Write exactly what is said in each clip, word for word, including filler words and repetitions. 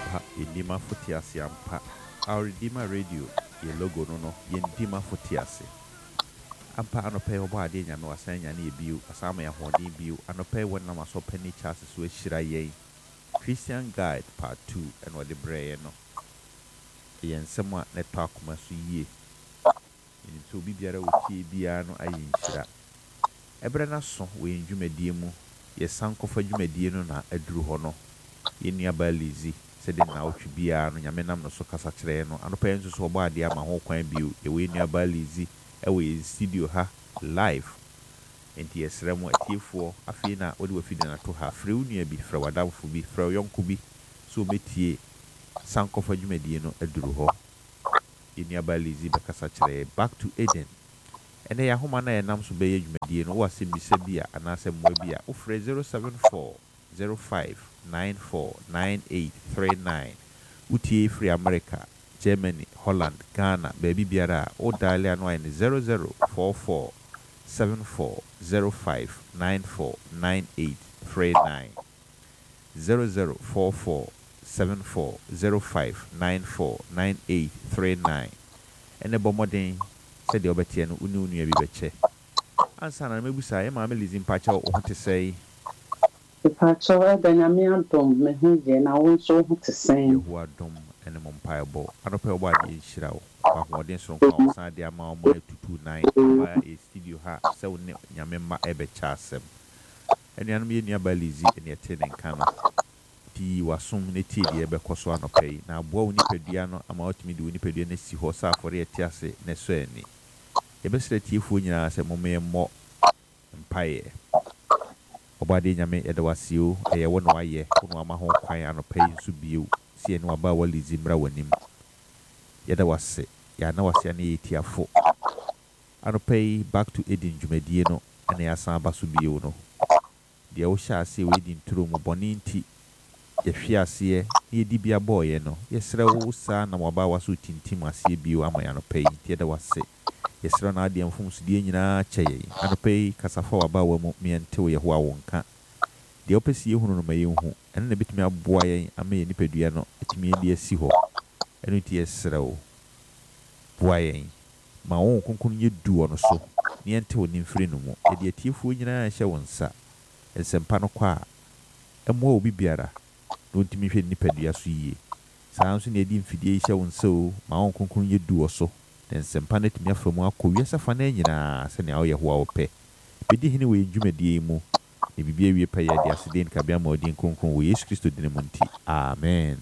ampa Endima Futiasi ampa our Redeemer Radio ye logo no no Yendima Futiasi ampa anope obade nya no asanya na ebiu asama ya hoden biu anope wona maso pani chance so ahira yen Christian Guide Part two and what the brain no yen semwa network maso yie nti obi biara wotie bia no ayi nhira ebere na so we ndwumadie mu ye sankofa dwumadie no na aduru ho no ye nuaba Lizi se de na otwe bia no nyame nam no so kasa kire no anopa enso so obade ama ho kwan biu ye we nuaba Lizi e we studio ha live enti esremo atiefo afi na odi wafidi na to ha frɛ unua bi frɛ wadamfo bi frɛ yonko bi so metie sankofa dwumadie no aduru ho ye nuaba Lizi be kasa kire back to Eden ene ya homa na enam so beye dwumadie no wase mbisa bia anase mwa bia o frɛ zero seven four zero five nine four nine eight three nine utie free America, Germany, Holland, Ghana, baby biara o dial anu in zero zero four four seven four zero five nine four nine eight three nine zero zero four four seven four zero five nine four nine eight three nine ene bomodin said the obetia no unu unu bi beche ansa na mebusa e ma me Lizi mpacha o hote sei mpacha e Benjamin Antom me hunje na won so hote sei yehu adom ene mo mpae bo anope obo ade nhira wo kwa hoden so nka osan de ama o mo tutu nine ba e studio ha se woni nyame ma e becha asem ene anum ye nuaba Lizi ene ete ne nka no ti wasum ne ti de be koso anope na abo woni padua no ama otimi de woni padua na si ho sa afore ete ase ne so ani ebesere tiefo nyina se momye mo mpae obade nyame yede wasio eye wono aye wono ama ho kwan anopai nso biu sie no aba wa Lizi mra wanim yede wase ya na wase na yetiafo anopai back to Eden dwumadie no ene asan aba so biu no de wo sha ase we di nturo mu boni nti ye hwe ase ye di bia boye no yesre wo sa na waba waso tintim ase biu ama ya anopai yede wase yesra na ade amfum so die nyina kyeye anopai kasafa waba wa mu miente wo yeho awonka de opesi ehunu no maye hu ene na bitumi aboa yen ama ye nipadua no etimi edi asi ho eno ti yesra wo boa yen ma won konkon ye du ono so niente wo nimfiri no mu e de atiefo nyina hye wonsa ensempa no kwa emo obi biara no ntimi hwe nipadua so yie saa nso ne edi mfidie hye wonsa o ma won konkon ye du oso ensempa na timi afamu akɔwie safa na nyina se ne awoye ho awopɛ bedi hene we dwumadie mu e bibia wie pa ya dia seden ka bia ma odin kronkron wo Yesu Kristo din mu nti amen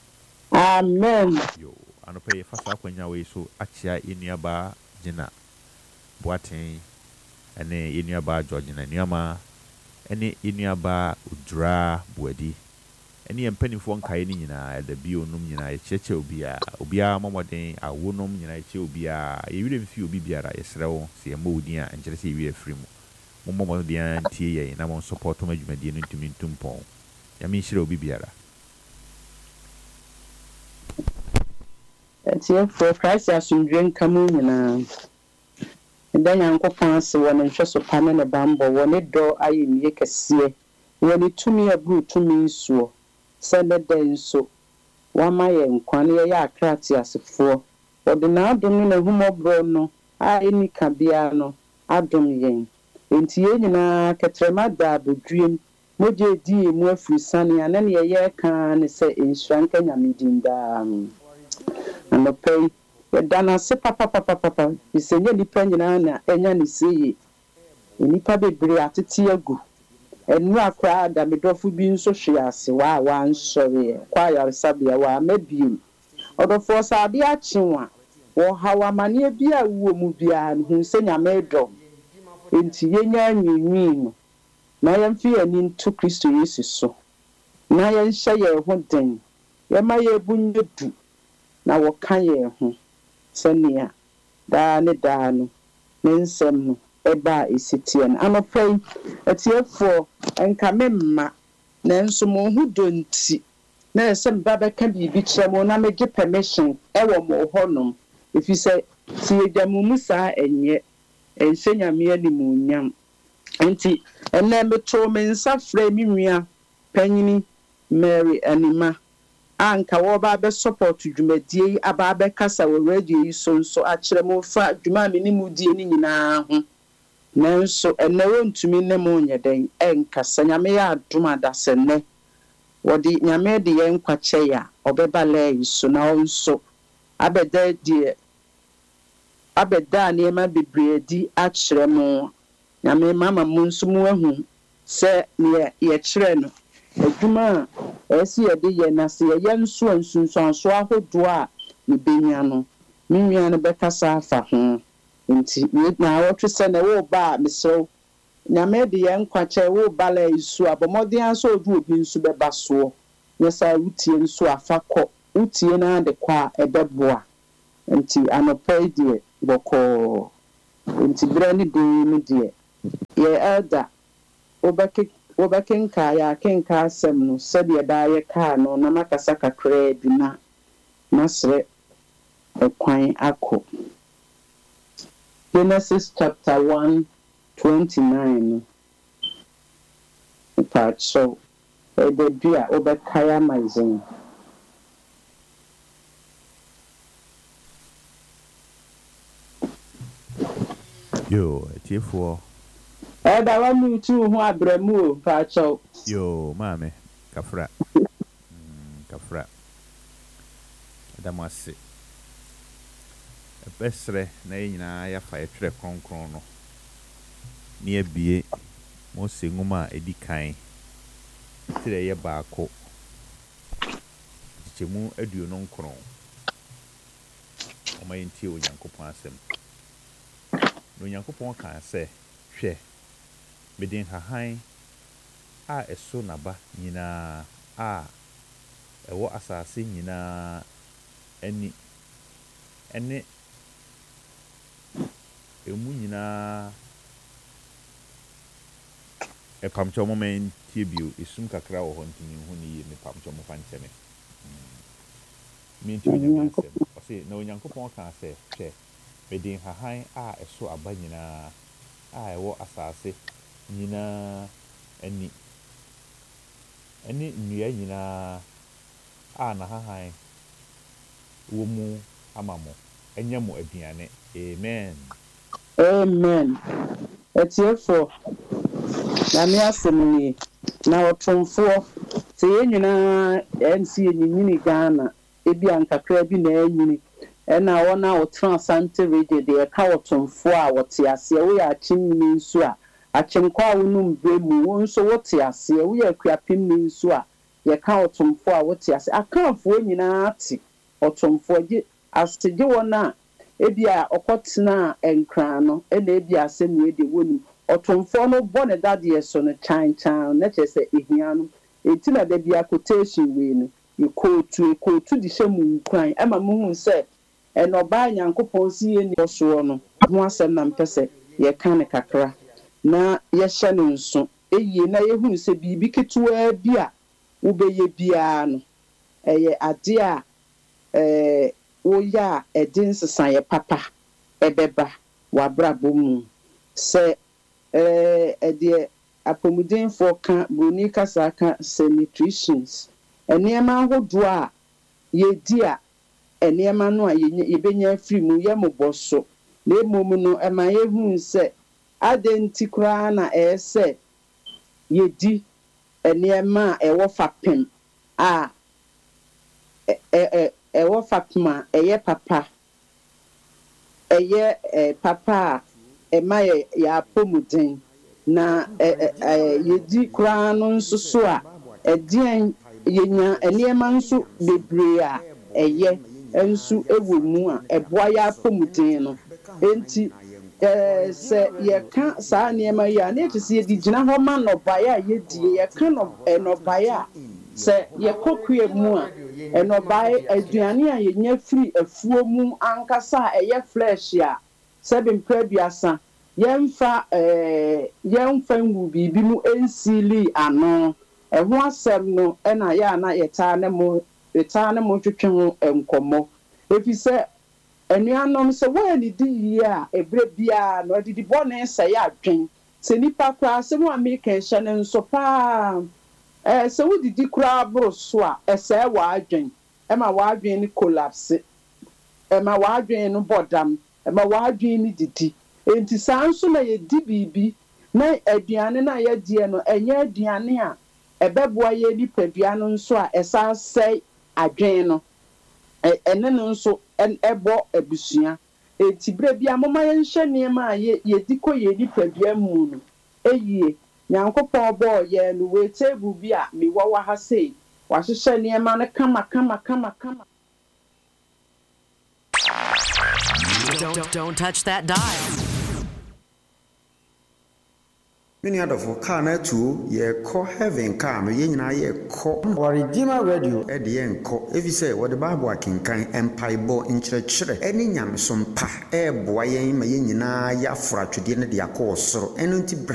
amen yo anopa ye fasa akwanya we so achia enuaba gina boaten ene enuaba George na enuama ene enuaba Udra Buadi ene empanifo nkae ni nyina da bionum nyina ye cheche obia obia momoden awonom nyina ye che obia ye wire mfi obi biara ye srewo se ye mawudi a nkere se ye wire free mu momoden antie ye na mon support ma dwumadie no ntumi ntumpon ya mi hire obi biara etie for Christ asundwe nkamu nyina nda nyankopon ase wona nhweso pa ne bambo wona do ayi miye kese wona tumi abru tumi nsuo sende denso wama ye nkwane ye akrati asefo wode na adom na humobro no a eni kabia no adom yen enti ye nyina ketrema da bodwiem moje di emu afri sane ane ne ye ka ne se enhranka nyamedinda anopei dana se papa papa papa bisenye nipa nyina na enya ne seye nipa bebre atete agu enu akra da medofo bi nso hwe ase wa wa nsore kwa yaresabia wa mabiem odofo saade akyenwa wo hawa mane bia wo mu bia hu se nyame do enti yenya nyinyi no na yemfi ani nto Kristo Yesu so na yenhye ye ho den yema ye bunyedu na wo kan ye ho sania da ne da no nensem no eba esitien anopei atiefo enka memma nanso mo hu donti na esem baba ka bibi kyeremo na mege permission ewo mo honom efise tie damumu saa enye ensenyame animunyam enti enne meto me nsa frɛ mi nua panyini Mary Anima anka wo ba be support dwumadie yi aba be kasa wo radio yi so nso akyere mo fa dwuma me ni mu die ni nyinaa ho nanso ene wontumi ne mo nye den enkasa nyame ya adom adasenne wodi nyame de yen kwache ya obeba le yi so na nso abeda die abeda ne ma bebre di akyere mo nyame mama mo nso mo ahu se ne ye kyere no adwuma esi ye de ye na se ye nso nsunsuanso ahodo a ne benya no menua no bekasa afa ho nti na wotwe se na wo ba meso nyame de ye nkwache wo ba la isu abomode anso odu obi nso beba so yesa utie nso afakọ utie na de kwa ebeboa nti anopai de boko nti brani de ni de ye elda obake obakenka ya kenka asem no sede da ye ka no na makasa kakra bi na nasre ekwan akọ Genesis chapter one twenty-nine part so e de bia obekaya maizin yo etiefo e da wa mu tu hu abramu part so yo mame kafra mm kafra damase besre na nyina ya fa etwere kronkron no ne abie mo senguma edikan tire ye baako chemu aduono nkron o mayenti onyankopon asem no onyankopon kan se hwe medin hahan a eso naba nyina a ewo asase nyina ani ene emu nyina e pamcho moment tibio isum kakra wo hontini hu ni me pamcho mo fancheme mi nti onyankopon o se na onyankopon kan se hwe medin hahan a eso aba nyina a ewo asase nyina ani ani nnua nyina a na hahan wo mu amamo enya mo aduane amen amen etiefo na me asem ni na otomfo se yenyina nc yenyini Ghana ebi ankakra bi na anyini ena wona otra sante radio de ka otomfo a wote ase wo ya achimni nsu a achenkwa wonum bremu wo nso wote ase wo ya akuapim ni nsu a ye ka otomfo a wote ase akanfo nyina ate otomfo gi asege wona ebi a okotena enkran no ena ebi asem we de wonu otomfo no bone dade so no chan chan na chese ehia no enti na da bia quotation we no ye kotu kotu di hemu nkran ama muhu se enoba nyankopon si ye ni so no ho asem na mpese ye kan kakra na ye hye no nso eye na ye hu se bibi ketua bia wo beye bia no eye ade a eh wo ya edin sesan ye papa ebeba wabrabo mu se eh ede apomuden for kan boni kasa kan nutritions enema ahodo a ye di a enema no a ye benya free mu ye moboso na emom no ema ye hu se adenti kra na ese ye di enema e wo fapem a e e e wo fapema eye papa eye eh, papa e ma ye ya apomuden na eh, eh, ye di kra no nso so a edien yenya enema nso bebre a eye enso ewo mu a eboa ya apomuden no enti eh se ye ka sa enema ya na etisi ye di gina ho ma no baya ye die ye ka no no baya se ye kokue mu a eno bai aduane a yenya free afuo mu ankasa eye flesh ya se bempra biasa yemfa eh yemfa ngu bibi mu ensili ano eho asem no ena ya na yeta ne mo yeta ne mo twetwe ho enkomo efise enuanom se wo ni di ya ebre bia no didi bone se ya adwen se nipa kwa se mo american hye ne nso pa eh so we didi kura bro so a ese wa adwen e ma wa adwen ni collapse e ma wa adwen no bodam e ma wa adwen ni didi enti sanso na ye di bibi na aduane na ye die no enye aduane a ebeboa ye nipadua no nso a esa sei adwen no ene no nso ebo abusua enti bre bia mama ye nhye niema a ye yediko ye nipadua mu no eyie nyankopon bo ye no we table bi a mi wo wa ha sei wa hye niema no kama kama kama kama. Don't, don't touch that dial. Many other for car na two ye call heaven car no ye nyina ye call or redeemer radio e de en call if you say what the bible can kan empire bo in chire eni nyame so mpa e boa yen ma ye nyina ya fra twede ne de akọ soro eno nti